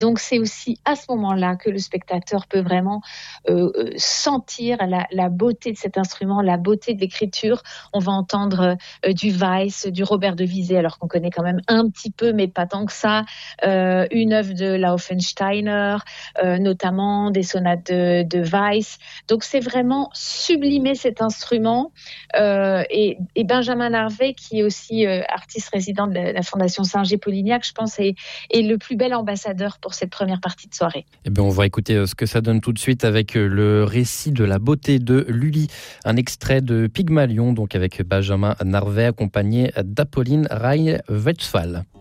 Donc c'est aussi à ce moment-là que le spectateur peut vraiment sentir la beauté de cet instrument, la beauté de l'écriture. On va entendre du Weiss, du Robert de Visé, alors qu'on connaît quand même un petit peu, mais pas tant que ça, une œuvre de Laufensteiner, notamment des sonates de Weiss. Donc c'est vraiment sublimer cet instrument. Et Benjamin Harvey, qui est aussi artiste résident de la Fondation Singer-Polignac, je pense, est le plus bel ambassadeur pour cette première partie de soirée. Eh bien, on va écouter ce que ça donne tout de suite avec le récit de la beauté de Lully, un extrait de Pygmalion, donc avec Benjamin Harvey accompagné d'Apolline Rai-Westphal.